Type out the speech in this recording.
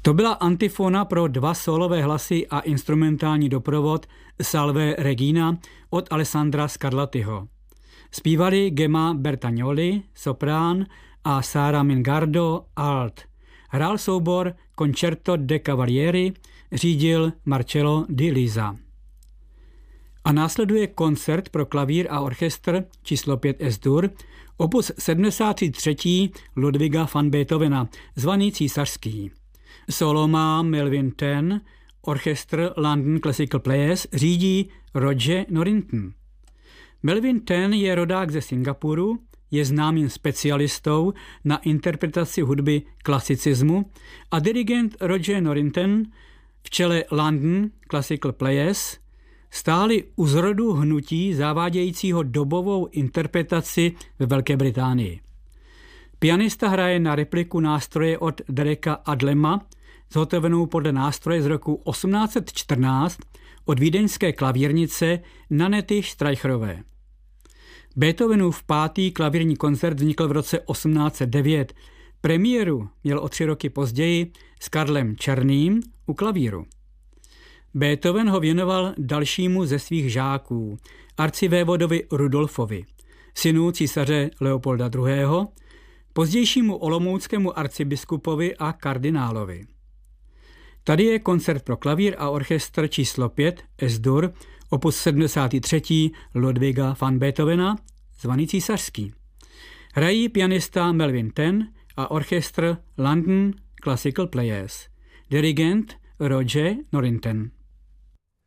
To byla antifona pro 2 solové hlasy a instrumentální doprovod Salve Regina od Alessandra Scarlattiho. Zpívali Gemma Bertagnoli, soprán, a Sara Mingardo, alt. Hrál soubor Concerto de Cavalieri, řídil Marcello Di Lisa. A následuje koncert pro klavír a orchestr číslo 5 S-dur, opus 73. Ludwiga van Beethovena, zvaný císařský. Solo má Melvin Ten, orchestr London Classical Players řídí Roger Norrington. Melvin Ten je rodák ze Singapuru, je známým specialistou na interpretaci hudby klasicismu a dirigent Roger Norrington v čele London Classical Players stáli u zrodu hnutí zavádějícího dobovou interpretaci ve Velké Británii. Pianista hraje na repliku nástroje od Dereka Adlema, zhotovenou podle nástroje z roku 1814 od vídeňské klavírnice Nanety Streicherové. Beethovenův 5. klavírní koncert vznikl v roce 1809. Premiéru měl o 3 roky později s Karlem Černým u klavíru. Beethoven ho věnoval dalšímu ze svých žáků, arcivévodovi Rudolfovi, synu císaře Leopolda II., pozdějšímu olomouckému arcibiskupovi a kardinálovi. Tady je koncert pro klavír a orchestr číslo 5 S-dur, opus 73. Ludwiga van Beethovena, zvaný císařský. Hrají pianista Melvin Ten a orchestr London Classical Players. Dirigent Roger Norrington.